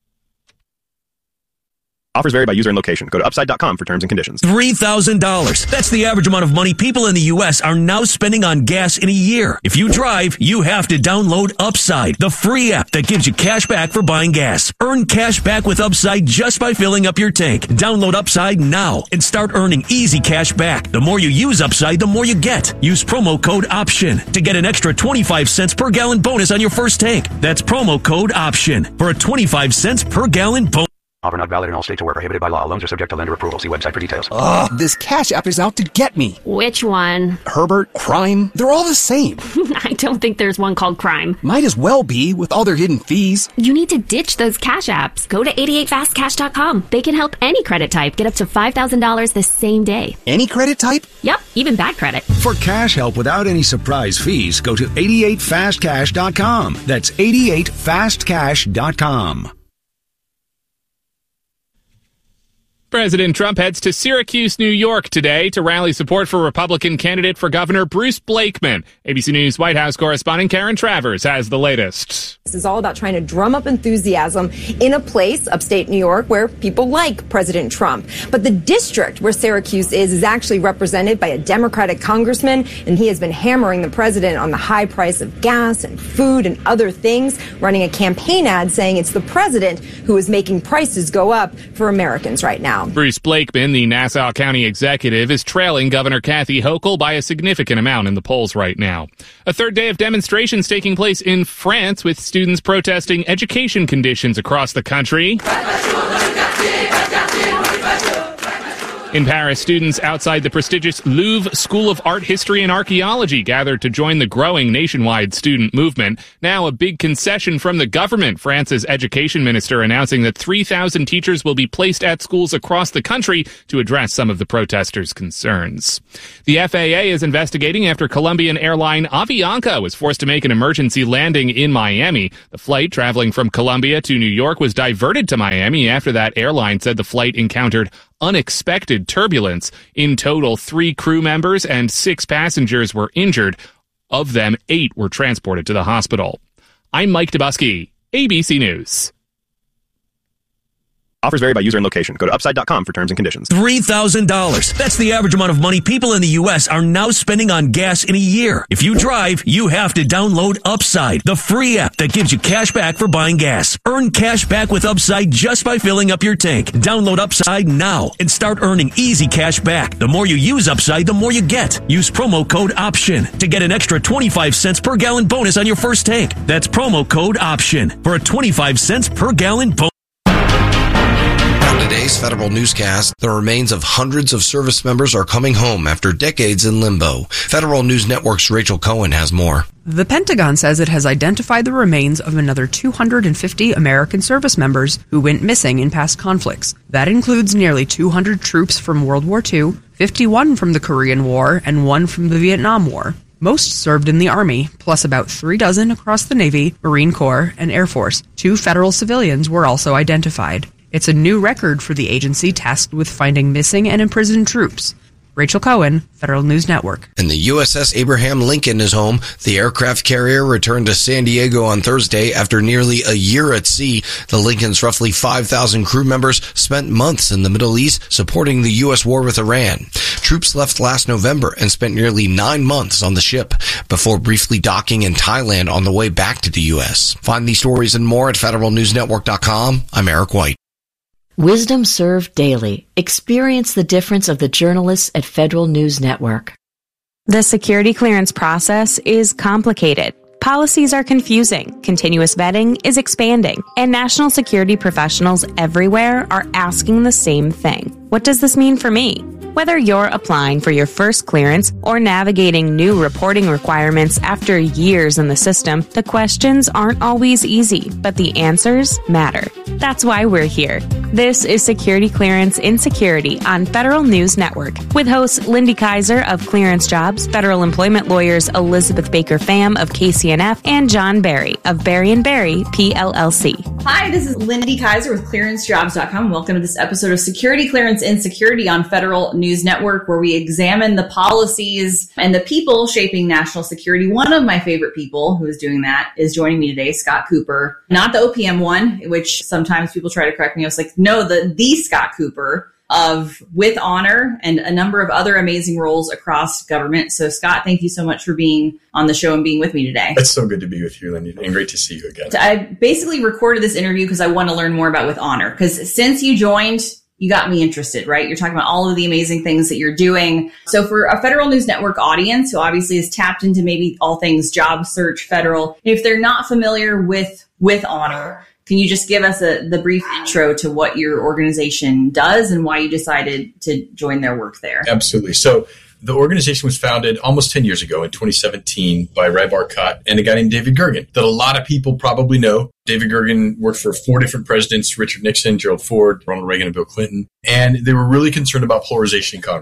Offers vary by user and location. Go to upside.com for terms and conditions. $3,000. That's the average amount of money people in the U.S. are now spending on gas in a year. If you drive, you have to download Upside, the free app that gives you cash back for buying gas. Earn cash back with Upside just by filling up your tank. Download Upside now and start earning easy cash back. The more you use Upside, the more you get. Use promo code OPTION to get an extra 25 cents per gallon bonus on your first tank. That's promo code OPTION for a 25 cents per gallon bonus. Offer not valid in all states or where prohibited by law. Loans are subject to lender approval. See website for details. Ugh, this Cash App is out to get me. Which one? Herbert, Crime, they're all the same. I don't think there's one called Crime. Might as well be, with all their hidden fees. You need to ditch those Cash Apps. Go to 88fastcash.com. They can help any credit type get up to $5,000 the same day. Any credit type? Yep, even bad credit. For cash help without any surprise fees, go to 88fastcash.com. That's 88fastcash.com. President Trump heads to Syracuse, New York today to rally support for Republican candidate for governor Bruce Blakeman. ABC News White House correspondent Karen Travers has the latest. This is all about trying to drum up enthusiasm in a place, upstate New York, where people like President Trump. But the district where Syracuse is actually represented by a Democratic congressman, and he has been hammering the president on the high price of gas and food and other things, running a campaign ad saying it's the president who is making prices go up for Americans right now. Bruce Blakeman, the Nassau County executive, is trailing Governor Kathy Hochul by a significant amount in the polls right now. A third day of demonstrations taking place in France with students protesting education conditions across the country. In Paris, students outside the prestigious Louvre School of Art, History, and Archaeology gathered to join the growing nationwide student movement. Now a big concession from the government. France's education minister announcing that 3,000 teachers will be placed at schools across the country to address some of the protesters' concerns. The FAA is investigating after Colombian airline Avianca was forced to make an emergency landing in Miami. The flight traveling from Colombia to New York was diverted to Miami after that airline said the flight encountered unexpected turbulence. In total, 3 crew members and 6 passengers were injured. Of them, 8 were transported to the hospital. I'm Mike Dubusky, ABC News. Offers vary by user and location. Go to upside.com for terms and conditions. $3,000. That's the average amount of money people in the U.S. are now spending on gas in a year. If you drive, you have to download Upside, the free app that gives you cash back for buying gas. Earn cash back with Upside just by filling up your tank. Download Upside now and start earning easy cash back. The more you use Upside, the more you get. Use promo code OPTION to get an extra 25 cents per gallon bonus on your first tank. That's promo code OPTION for a 25 cents per gallon bonus. Today's Federal Newscast, the remains of hundreds of service members are coming home after decades in limbo. Federal News Network's Rachel Cohen has more. The Pentagon says it has identified the remains of another 250 American service members who went missing in past conflicts. That includes nearly 200 troops from World War II, 51 from the Korean War, and 1 from the Vietnam War. Most served in the Army, plus about 3 dozen across the Navy, Marine Corps, and Air Force. 2 federal civilians were also identified. It's a new record for the agency tasked with finding missing and imprisoned troops. Rachel Cohen, Federal News Network. And the USS Abraham Lincoln is home. The aircraft carrier returned to San Diego on Thursday after nearly a year at sea. The Lincoln's roughly 5,000 crew members spent months in the Middle East supporting the U.S. war with Iran. Troops left last November and spent nearly 9 months on the ship before briefly docking in Thailand on the way back to the U.S. Find these stories and more at federalnewsnetwork.com. I'm Eric White. Wisdom served daily. Experience the difference of the journalists at Federal News Network. The security clearance process is complicated. Policies are confusing. Continuous vetting is expanding. And national security professionals everywhere are asking the same thing. What does this mean for me? Whether you're applying for your first clearance or navigating new reporting requirements after years in the system, the questions aren't always easy, but the answers matter. That's why we're here. This is Security Clearance in Security on Federal News Network with hosts Lindy Kaiser of Clearance Jobs, federal employment lawyers Elizabeth Baker Pham of KCNF, and John Barry of Barry & Barry, PLLC. Hi, this is Lindy Kaiser with ClearanceJobs.com. Welcome to this episode of Security Clearance in Security on Federal News Network, where we examine the policies and the people shaping national security. One of my favorite people who is doing that is joining me today, Scott Cooper. Not the OPM one, which sometimes people try to correct me. I was like, no, the Scott Cooper of With Honor and a number of other amazing roles across government. So Scott, thank you so much for being on the show and being with me today. It's so good to be with you, Lindy, and great to see you again. I basically recorded this interview because I want to learn more about With Honor, because since you joined, you got me interested, right? You're talking about all of the amazing things that you're doing. So for a Federal News Network audience who obviously is tapped into maybe all things job search, federal, if they're not familiar with Honor, can you just give us the brief intro to what your organization does and why you decided to join their work there? Absolutely. So the organization was founded almost 10 years ago in 2017 by Ray Barkat and a guy named David Gergen that a lot of people probably know. David Gergen worked for 4 different presidents, Richard Nixon, Gerald Ford, Ronald Reagan, and Bill Clinton. And they were really concerned about polarization in Congress.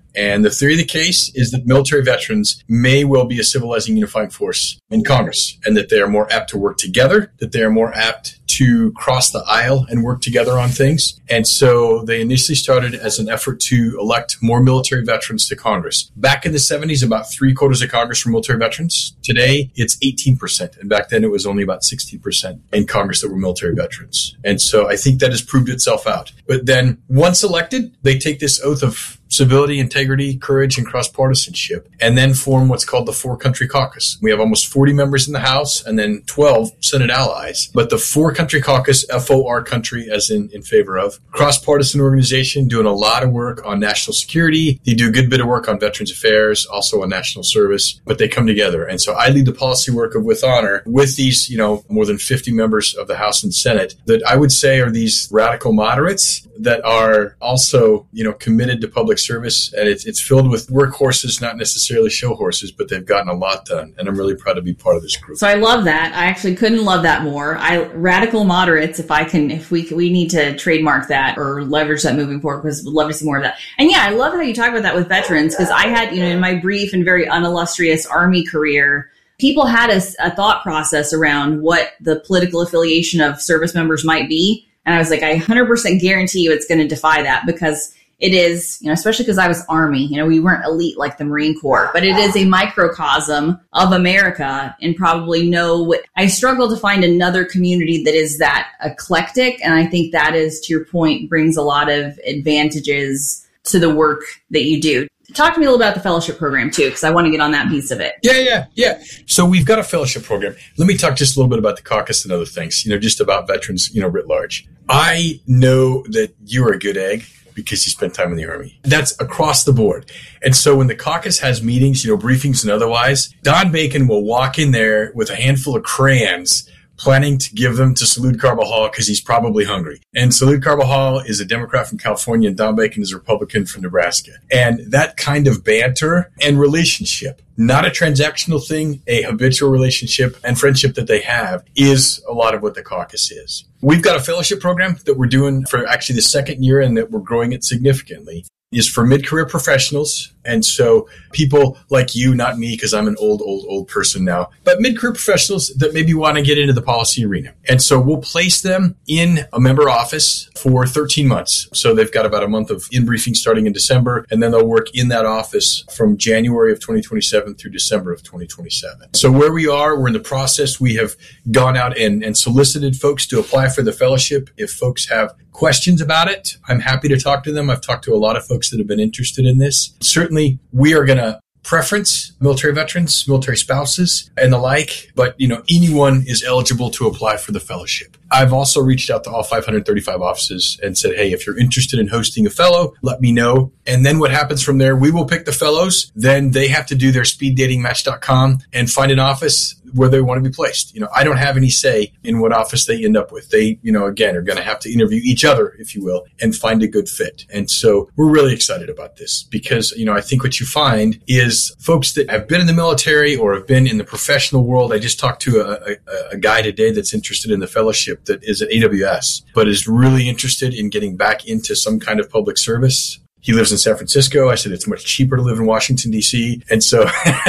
And the theory of the case is that military veterans may well be a civilizing unifying force in Congress, and that they are more apt to work together, that they are more apt to cross the aisle and work together on things. And so they initially started as an effort to elect more military veterans to Congress. Back in the 70s, about 3/4 of Congress were military veterans. Today, it's 18%. And back then, it was only about 16% in Congress that were military veterans. And so I think that has proved itself out. But then once elected, they take this oath of civility, integrity, courage, and cross-partisanship, and then form what's called the Four-Country Caucus. We have almost 40 members in the House and then 12 Senate allies. But the Four-Country Caucus, F-O-R country, as in favor of, cross-partisan organization doing a lot of work on national security. They do a good bit of work on Veterans Affairs, also on national service, but they come together. And so I lead the policy work of With Honor with these, more than 50 members of the House and Senate that I would say are these radical moderates that are also, committed to public service. And it's filled with workhorses, not necessarily show horses, but they've gotten a lot done. And I'm really proud to be part of this group. So I love that. I actually couldn't love that more. Radical moderates, if we need to trademark that or leverage that moving forward, because we'd love to see more of that. And yeah, I love how you talk about that with veterans, because I had, in my brief and very unillustrious Army career, people had a thought process around what the political affiliation of service members might be. And I was like, I 100% guarantee you it's going to defy that, because it is, especially because I was Army, we weren't elite like the Marine Corps, but it is a microcosm of America, and probably I struggle to find another community that is that eclectic. And I think that is, to your point, brings a lot of advantages to the work that you do. Talk to me a little about the fellowship program too, because I want to get on that piece of it. Yeah. So we've got a fellowship program. Let me talk just a little bit about the caucus and other things, just about veterans, writ large. I know that you're a good egg because you spent time in the Army. That's across the board. And so when the caucus has meetings, briefings and otherwise, Don Bacon will walk in there with a handful of crayons planning to give them to Salud Carbajal because he's probably hungry. And Salud Carbajal is a Democrat from California, and Don Bacon is a Republican from Nebraska. And that kind of banter and relationship, not a transactional thing, a habitual relationship and friendship that they have, is a lot of what the caucus is. We've got a fellowship program that we're doing for actually the second year, and that we're growing it significantly. Is for mid-career professionals. And so people like you, not me, because I'm an old person now, but mid-career professionals that maybe want to get into the policy arena. And so we'll place them in a member office for 13 months. So they've got about a month of in-briefing starting in December, and then they'll work in that office from January of 2027 through December of 2027. So where we are, we're in the process. We have gone out and solicited folks to apply for the fellowship. If folks have questions about it, I'm happy to talk to them. I've talked to a lot of folks that have been interested in this. Certainly, we are going to preference military veterans, military spouses, and the like, but anyone is eligible to apply for the fellowship. I've also reached out to all 535 offices and said, hey, if you're interested in hosting a fellow, let me know. And then what happens from there, we will pick the fellows. Then they have to do their speeddatingmatch.com and find an office where they want to be placed. I don't have any say in what office they end up with. They, again, are going to have to interview each other, if you will, and find a good fit. And so we're really excited about this because, I think what you find is folks that have been in the military or have been in the professional world. I just talked to a guy today that's interested in the fellowship that is at AWS, but is really interested in getting back into some kind of public service. He lives in San Francisco. I said, it's much cheaper to live in Washington, D.C. And so,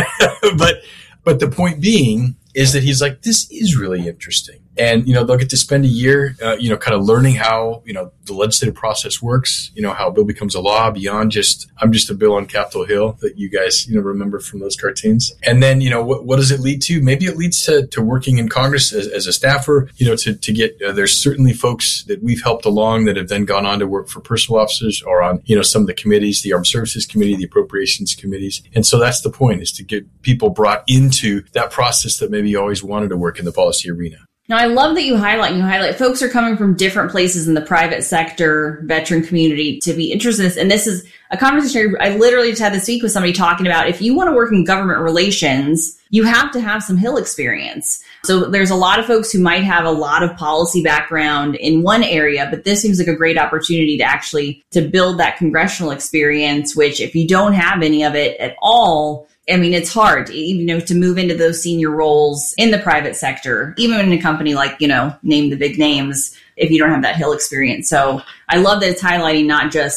but the point being is that he's like, this is really interesting. And, they'll get to spend a year, kind of learning how, the legislative process works, how a bill becomes a law beyond just, I'm just a bill on Capitol Hill that you guys, remember from those cartoons. And then, what does it lead to? Maybe it leads to working in Congress as a staffer, to get, there's certainly folks that we've helped along that have then gone on to work for personal officers or on, some of the committees, the Armed Services Committee, the Appropriations Committees. And so that's the point, is to get people brought into that process that maybe always wanted to work in the policy arena. Now, I love that you highlight folks are coming from different places in the private sector, veteran community to be interested in this. And this is a conversation I literally just had this week with somebody talking about, if you want to work in government relations, you have to have some Hill experience. So there's a lot of folks who might have a lot of policy background in one area, but this seems like a great opportunity to build that congressional experience, which if you don't have any of it at all, it's hard, to move into those senior roles in the private sector, even in a company like, name the big names, if you don't have that Hill experience. So I love that it's highlighting not just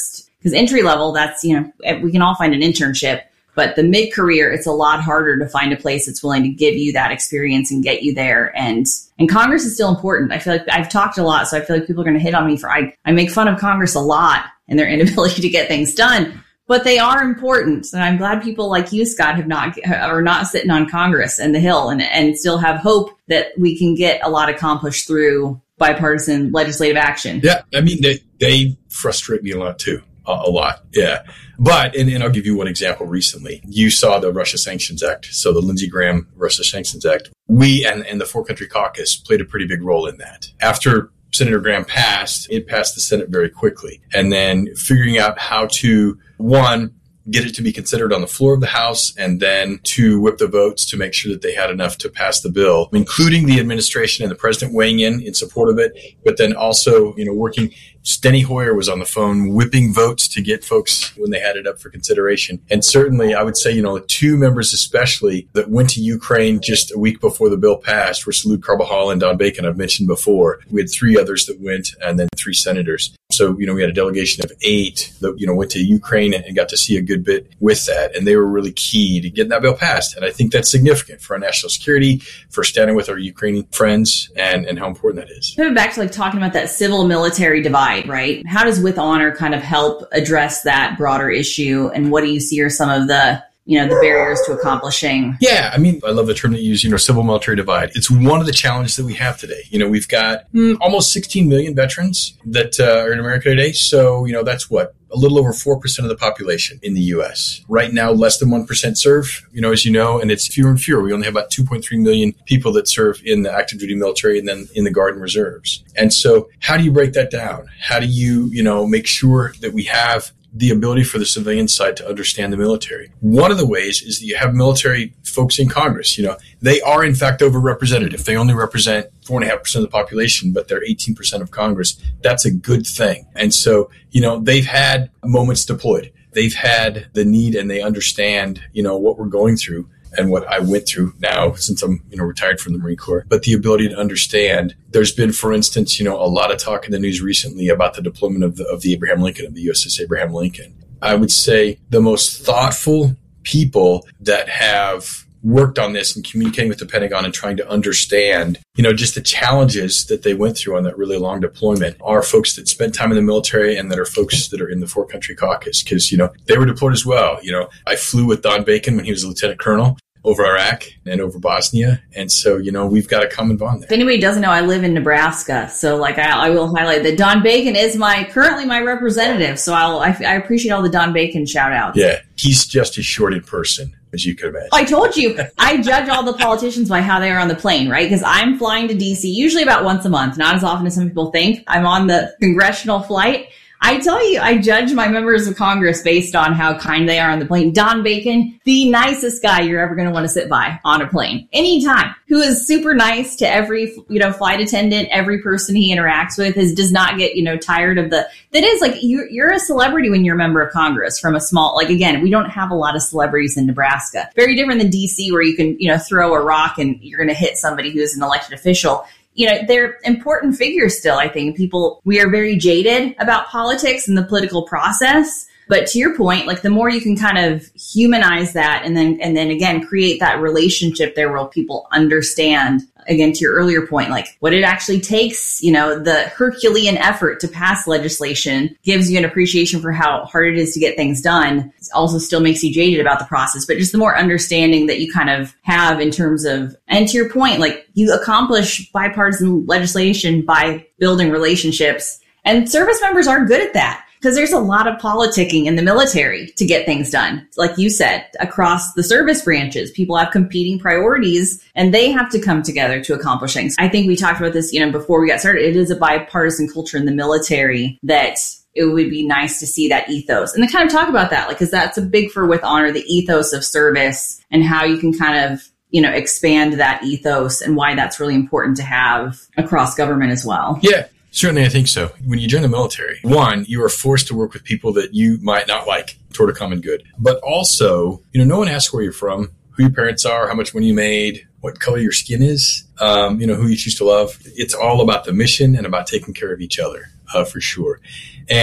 Because entry level, that's, we can all find an internship. But the mid-career, it's a lot harder to find a place that's willing to give you that experience and get you there. And Congress is still important. I feel like I've talked a lot, so I feel like people are going to hit on me for I make fun of Congress a lot and their inability to get things done. But they are important. And I'm glad people like you, Scott, are not sitting on Congress and the Hill and still have hope that we can get a lot accomplished through bipartisan legislative action. Yeah, I mean, they frustrate me a lot, too. A lot, yeah. But, and I'll give you one example recently. You saw the Russia Sanctions Act. So the Lindsey Graham Russia Sanctions Act. We and the Four Country Caucus played a pretty big role in that. After Senator Graham passed, it passed the Senate very quickly. And then figuring out how to, one, get it to be considered on the floor of the House, and then to whip the votes to make sure that they had enough to pass the bill, including the administration and the president weighing in support of it, but then also, working. Steny Hoyer was on the phone whipping votes to get folks when they had it up for consideration. And certainly, I would say, two members especially that went to Ukraine just a week before the bill passed were Salud Carbajal and Don Bacon, I've mentioned before. We had 3 others that went, and then 3 senators. So, we had a delegation of 8 that, went to Ukraine and got to see a good bit with that. And they were really key to getting that bill passed. And I think that's significant for our national security, for standing with our Ukrainian friends, and how important that is. Pivot back to talking about that civil-military divide, right? How does With Honor kind of help address that broader issue? And what do you see are some of the the barriers to accomplishing? Yeah, I mean, I love the term that you use, civil-military divide. It's one of the challenges that we have today. We've got almost 16 million veterans that are in America today. So, that's what? A little over 4% of the population in the U.S. Right now, less than 1% serve, as you know, and it's fewer and fewer. We only have about 2.3 million people that serve in the active duty military and then in the Guard and Reserves. And so how do you break that down? How do you, make sure that we have the ability for the civilian side to understand the military? One of the ways is that you have military folks in Congress. They are in fact overrepresented. If they only represent 4.5% of the population, but they're 18% of Congress, that's a good thing. And so, they've had moments deployed. They've had the need, and they understand, what we're going through and what I went through now since I'm, retired from the Marine Corps. But the ability to understand, there's been, for instance, a lot of talk in the news recently about the deployment of the Abraham Lincoln, of the USS Abraham Lincoln. I would say the most thoughtful people that have worked on this and communicating with the Pentagon and trying to understand, just the challenges that they went through on that really long deployment are folks that spent time in the military and that are folks that are in the Four Country Caucus, because, they were deployed as well. I flew with Don Bacon when he was a lieutenant colonel over Iraq and over Bosnia. And so, we've got a common bond there. If anybody doesn't know, I live in Nebraska. So I will highlight that Don Bacon is currently my representative. So I appreciate all the Don Bacon shout outs. Yeah. He's just as short in person as you could imagine. I told you, I judge all the politicians by how they are on the plane, right? Because I'm flying to DC usually about once a month, not as often as some people think. I'm on the congressional flight. I tell you, I judge my members of Congress based on how kind they are on the plane. Don Bacon, the nicest guy you're ever going to want to sit by on a plane, anytime, who is super nice to every, flight attendant, every person he interacts with, does not get, tired of that is you're a celebrity when you're a member of Congress from a small, again, we don't have a lot of celebrities in Nebraska. Very different than DC where you can, throw a rock and you're going to hit somebody who's an elected official. They're important figures still, I think. We are very jaded about politics and the political process. But to your point, the more you can kind of humanize that and then again, create that relationship there where people understand, again, to your earlier point, what it actually takes, the Herculean effort to pass legislation gives you an appreciation for how hard it is to get things done. It also still makes you jaded about the process, but just the more understanding that you kind of have in terms of, and to your point, you accomplish bipartisan legislation by building relationships, and service members are good at that. Because there's a lot of politicking in the military to get things done. Like you said, across the service branches, people have competing priorities and they have to come together to accomplish things. I think we talked about this, before we got started. It is a bipartisan culture in the military that it would be nice to see that ethos and to kind of talk about that, because that's a big for With Honor, the ethos of service and how you can kind of, expand that ethos and why that's really important to have across government as well. Yeah. Certainly, I think so. When you join the military, one, you are forced to work with people that you might not like toward a common good. But also, no one asks where you're from, who your parents are, how much money you made, what color your skin is, who you choose to love. It's all about the mission and about taking care of each other, for sure. And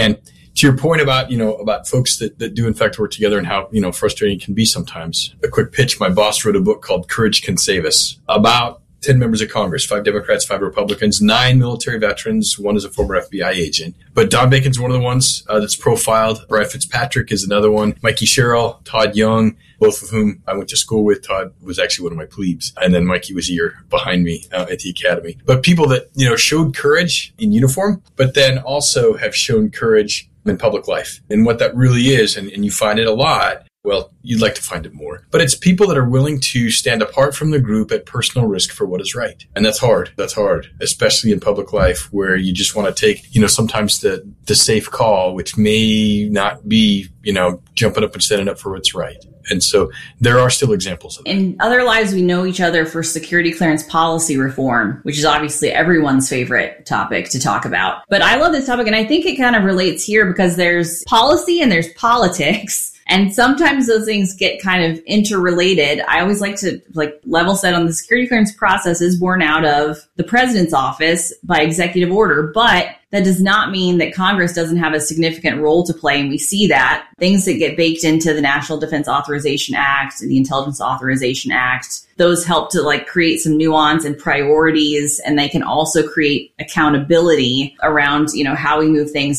to your point about, about folks that do in fact work together and how, frustrating it can be sometimes. A quick pitch. My boss wrote a book called Courage Can Save Us about 10 members of Congress, 5 Democrats, 5 Republicans, 9 military veterans. 1 is a former FBI agent. But Don Bacon's one of the ones that's profiled. Brian Fitzpatrick is another one. Mikey Sherrill, Todd Young, both of whom I went to school with. Todd was actually one of my plebes. And then Mikey was a year behind me at the academy. But people that, showed courage in uniform, but then also have shown courage in public life. And what that really is, and you find it a lot, well, you'd like to find it more. But it's people that are willing to stand apart from the group at personal risk for what is right. And that's hard. That's hard, especially in public life where you just want to take, sometimes the safe call, which may not be, jumping up and standing up for what's right. And so there are still examples of that. In other lives, we know each other for security clearance policy reform, which is obviously everyone's favorite topic to talk about. But I love this topic, and I think it kind of relates here because there's policy and there's politics. And sometimes those things get kind of interrelated. I always like to level set on the security clearance process is born out of the president's office by executive order, but that does not mean that Congress doesn't have a significant role to play. And we see that things that get baked into the National Defense Authorization Act and the Intelligence Authorization Act, those help to create some nuance and priorities. And they can also create accountability around, how we move things